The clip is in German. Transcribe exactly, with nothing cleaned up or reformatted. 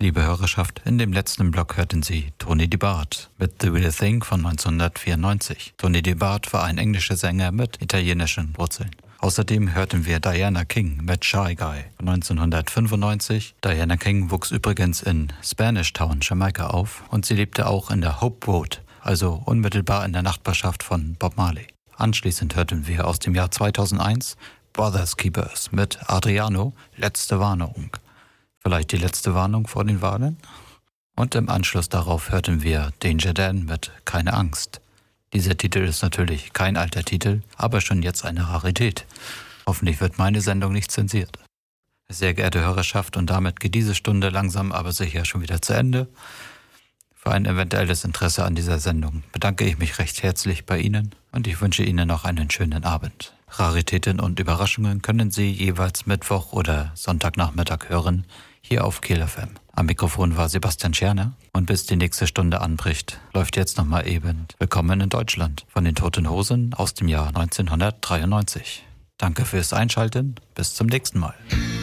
Liebe Hörerschaft, in dem letzten Block hörten Sie Tony DeBart mit The Real Thing von neunzehnhundertvierundneunzig. Tony DeBart war ein englischer Sänger mit italienischen Wurzeln. Außerdem hörten wir Diana King mit Shy Guy von neunzehnhundertfünfundneunzig. Diana King wuchs übrigens in Spanish Town, Jamaika auf und sie lebte auch in der Hope Road, also unmittelbar in der Nachbarschaft von Bob Marley. Anschließend hörten wir aus dem Jahr zweitausendeins Brothers Keepers mit Adriano, Letzte Warnung. Vielleicht die letzte Warnung vor den Wahlen? Und im Anschluss darauf hörten wir Danger Dan mit Keine Angst. Dieser Titel ist natürlich kein alter Titel, aber schon jetzt eine Rarität. Hoffentlich wird meine Sendung nicht zensiert. Sehr geehrte Hörerschaft, und damit geht diese Stunde langsam aber sicher schon wieder zu Ende. Für ein eventuelles Interesse an dieser Sendung bedanke ich mich recht herzlich bei Ihnen und ich wünsche Ihnen noch einen schönen Abend. Raritäten und Überraschungen können Sie jeweils Mittwoch oder Sonntagnachmittag hören, hier auf Kiel F M. Am Mikrofon war Sebastian Scherner und bis die nächste Stunde anbricht, läuft jetzt nochmal eben Willkommen in Deutschland von den Toten Hosen aus dem Jahr neunzehnhundertdreiundneunzig. Danke fürs Einschalten, bis zum nächsten Mal.